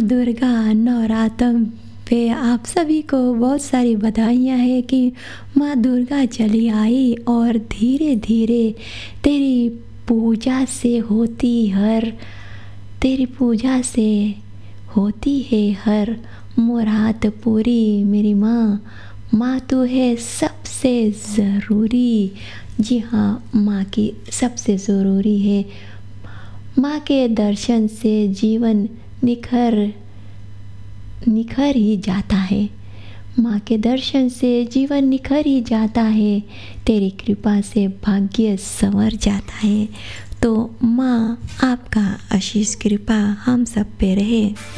दुर्गा नवरात्र पे आप सभी को बहुत सारी बधाइयाँ हैं कि माँ दुर्गा चली आई और धीरे धीरे तेरी पूजा से तेरी पूजा से होती है हर मुराद पूरी। मेरी माँ, माँ तो है सबसे ज़रूरी। जी हाँ, माँ की सबसे ज़रूरी है। माँ के दर्शन से जीवन निखर ही जाता है। माँ के दर्शन से जीवन निखर ही जाता है। तेरी कृपा से भाग्य संवर जाता है। तो माँ, आपका आशीष कृपा हम सब पे रहे।